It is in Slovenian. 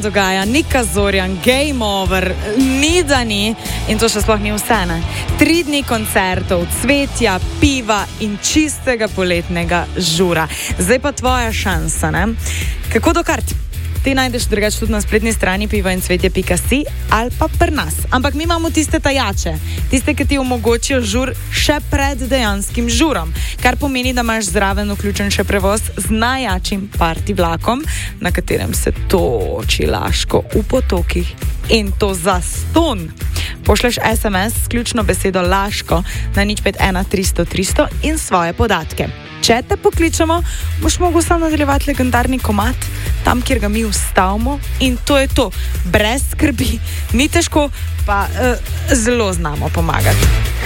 dogaja, Nika Zorjan, Game Over, ni da ni in to še sploh ni vse, ne. 3 dni koncertov, cvetja, piva in čistega poletnega žura. Zdaj pa tvoja šansa, ne. Kako do kart? Ti najdeš drugače tudi na spletni strani pivoincvetje.si ali pa pri nas. Ampak mi imamo tiste tajače, tiste, ki ti omogočijo žur še pred dejanskim žurom, kar pomeni, da imaš zraven vključen še prevoz z najjačim party vlakom, na katerem se toči Laško v potokih in to za ston. Pošleš SMS s ključno besedo Laško na 051 300 300 in svoje podatke. Če te pokličemo, boš mogel sam nadaljevati legendarni komad, tam, kjer ga mi ustavimo in to je to. Brez skrbi, ni težko, pa zelo znamo pomagati.